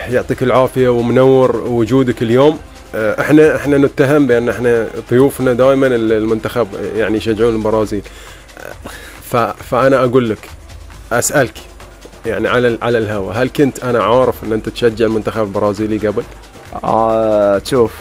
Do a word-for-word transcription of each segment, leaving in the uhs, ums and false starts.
يعطيك العافيه ومنور وجودك اليوم. احنا احنا نتهم بان احنا ضيوفنا دائما المنتخب يعني يشجعون البرازيل، فانا اقول لك اسالك يعني على على الهواء، هل كنت انا عارف ان انت تشجع المنتخب البرازيلي قبل؟ آه شوف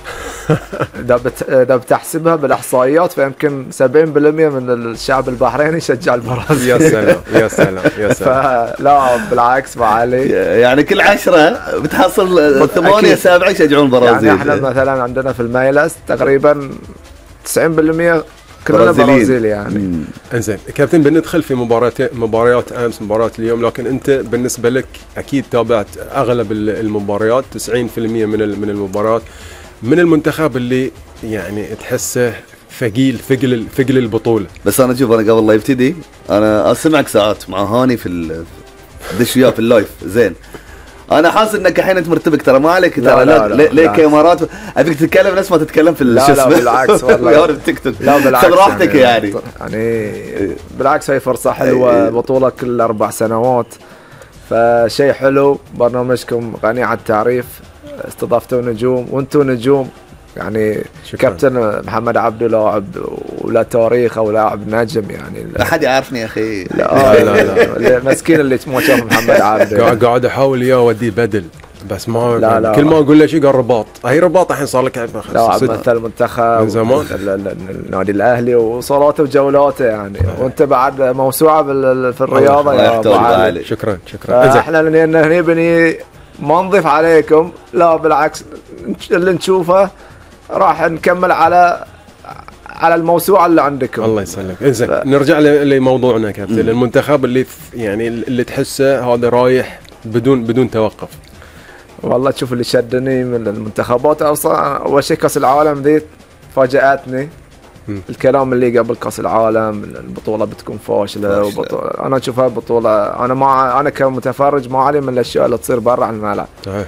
اذا اذا بتحسبها بالاحصائيات فيمكن سبعين بالمئة من الشعب البحريني يشجع البرازيل. يا سلام يا سلام يا سلام. فلا بالعكس ما علي، يعني كل عشرة بتحصل ثمانية سبعة يشجعون البرازيل. يعني احنا مثلا عندنا في الميلس تقريبا تسعين بالمئة كلنا برازيل يعني. انزين كابتن، بندخل في مباريات مباريات امس مباراه اليوم، لكن انت بالنسبه لك اكيد تابعت اغلب المباريات، تسعين بالمئة من من المباريات، من المنتخب اللي يعني تحسه ثقيل ثقل ثقل البطوله. بس انا شوف، انا قبل لا يبتدي انا اسمعك ساعات مع هاني في دش وياه في اللايف، زين انا حاسس انك الحين انت مرتبك، ترى ما عليك ترى ليه كاميرات، ابيك تتكلم نفس ما تتكلم في لا لا بالعكس والله التيك توك. لا بالعكس، خذ راحتك يعني يعني بالعكس هي فرصه حلوه، بطوله كل اربع سنوات، فشيء حلو. برنامجكم غني عن التعريف، استضفتوا نجوم وانتم نجوم يعني. شكرا. كابتن محمد عبده لاعب ولا تاريخ او لاعب نجم يعني. لا حد يعرفني يا اخي. لا لا لا مسكين اللي ما شاف محمد عبده. قاعد احاول اياه اوديه بدل، بس ما لا لا كل ما اقول له شيء قال رباط. هي رباط الحين صار لك لاعب مثل المنتخب من زمان، النادي الاهلي وصالاته وجولاته يعني. وانت بعد موسوعه في الرياضه يا ابو علي. شكرا شكرا. احنا هني بني ما نضيف عليكم، لا بالعكس اللي نشوفه راح نكمل على على الموسوعه اللي عندكم. الله يسلمك. انزين ف... نرجع لموضوعنا كابتن. المنتخب اللي يعني اللي تحسه هذا رايح بدون بدون توقف. والله تشوف اللي شدني من المنتخبات اصلا اول شيء كاس العالم ذي فاجاتني. م. الكلام اللي قبل كاس العالم البطوله بتكون فاشله وبطولة. انا اشوفها بطوله، انا ما انا كمتفرج ما علي من الاشياء اللي تصير برا الملعب. صحيح.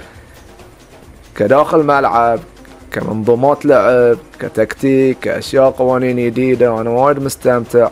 كداخل ملعب، كمنظومات لعب، كتكتيك، كاشياء قوانين جديده، انا وايد مستمتع.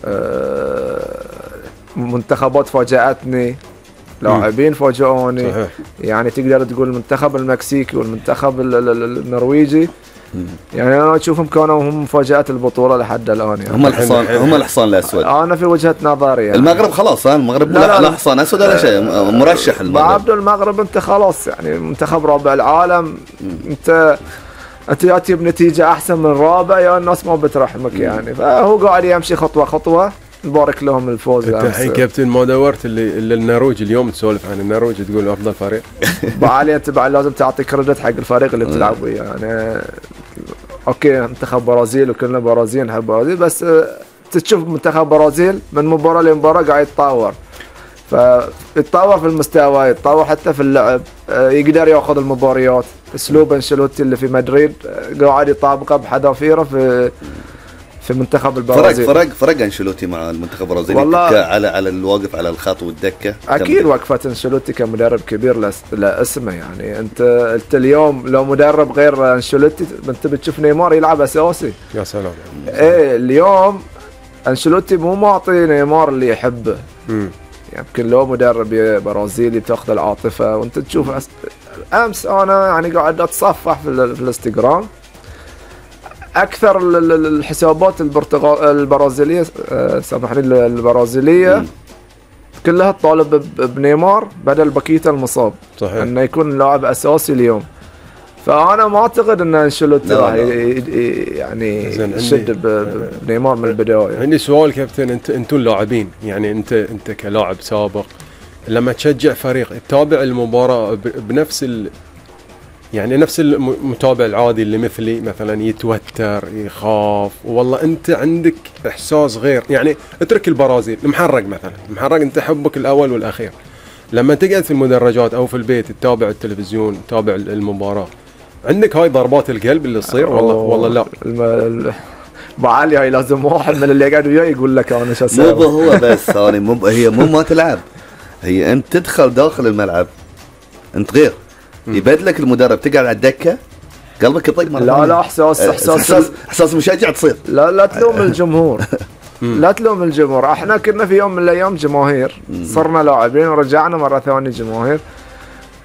أه منتخبات فاجاتني، لاعبين فاجئوني. صحيح. يعني تقدر تقول المنتخب المكسيكي والمنتخب النرويجي يعني انا اشوفهم كانوا هم مفاجاه البطوله لحد الان يعني. هم الحصان هم الحصان الاسود. انا في وجهه نظري يعني. المغرب خلاص، المغرب لا, لا, لا حصان اسود ولا شيء، مرشح المغرب. بعد المغرب انت خلاص يعني منتخب رابع العالم. مم. انت انت جاتي بنتيجه احسن من رابع يا الناس ما بترحمك يعني. فهو قاعد يمشي خطوه خطوه، نبارك لهم الفوز. انت الحين كابتن ما دورت اللي, اللي النرويج اليوم تسولف عن النرويج تقول افضل فريق. بعالي انت بعد لازم تعطي كريدت حق الفريق اللي بتلعب وياه يعني. اوكي منتخب برازيل وكلنا برازيل نحب برازيل، بس تشوف منتخب برازيل من مباراه لمباراه قاعد يتطور، فيتطور في المستوى، يتطور حتى في اللعب، يقدر ياخذ المباريات. اسلوب انشيلوتي اللي في مدريد قاعد يطابقه بحذافيره في في منتخب البرازيل. فرق فرق فرق انشيلوتي مع المنتخب البرازيلي على على الواقف على الخط والدكه. اكيد وقفه انشيلوتي كمدرب كبير لاسمه يعني. انت انت اليوم لو مدرب غير انشيلوتي انت بتشوف نيمار يلعب اساسي. يا سلام. ايه اليوم انشيلوتي مو معطي نيمار اللي يحبه. امم يمكن لو مدرب برازيلي بتاخذ العاطفه. وانت تشوف امس انا يعني قاعد اتصفح في, في الانستغرام اكثر الحسابات البرتغال البرازيليه سامحني البرازيليه كلها تطالب بنيمار بدل باكيتا المصاب. صحيح. انه يكون لاعب اساسي اليوم. فانا ما اعتقد ان انشيلوتي راح يعني يشد بنيمار من البدايه. عندي سؤال كابتن، انت انتم اللاعبين يعني انت انت كلاعب سابق لما تشجع فريق تتابع المباراه بنفس ال يعني نفس المتابع العادي اللي مثلي مثلا يتوتر يخاف، والله انت عندك احساس غير يعني. اترك البرازيل، المحرق مثلا المحرق انت حبك الاول والاخير، لما تقعد في المدرجات او في البيت تتابع التلفزيون تتابع المباراه عندك هاي ضربات القلب اللي تصير والله والله لا الم... بعالي هاي لازم واحد من اللي قاعد وياه يقول لك انا شو اسوي. مو هو بس ثاني مو هي مو ما تلعب، هي انت تدخل داخل الملعب انت غير يبدلك المدرب تقعد على الدكه قلبك يطيق مره. لا لا احساس احساس احساس, إحساس مشجع تصير. لا لا تلوم الجمهور. لا تلوم الجمهور، احنا كنا في يوم من الايام جماهير، صرنا لاعبين ورجعنا مره ثانيه جماهير.